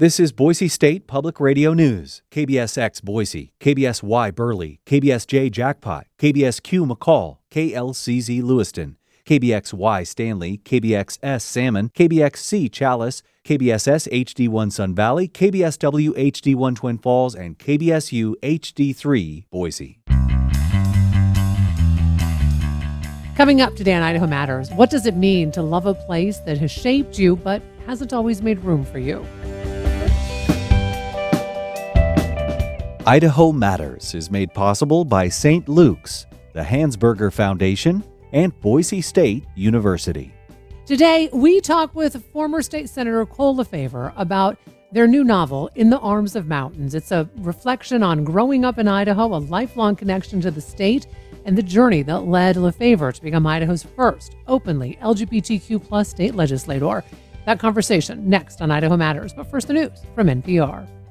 This is Boise State Public Radio News. KBSX Boise, KBSY Burley, KBSJ Jackpot, KBSQ McCall, KLCZ Lewiston, KBXY Stanley, KBXS Salmon, KBXC Chalice, KBSS HD1 Sun Valley, KBSW HD1 Twin Falls, and KBSU HD3 Boise. Coming up today on Idaho Matters, what does it mean to love a place that has shaped you but hasn't always made room for you? Idaho Matters is made possible by St. Luke's, the Hansberger Foundation, and Boise State University. Today, we talk with former State Senator Cole LeFevre about their new novel, In the Arms of Mountains. It's a reflection on growing up in Idaho, a lifelong connection to the state, and the journey that led LeFevre to become Idaho's first openly LGBTQ+ state legislator. That conversation next on Idaho Matters. But first, the news from NPR.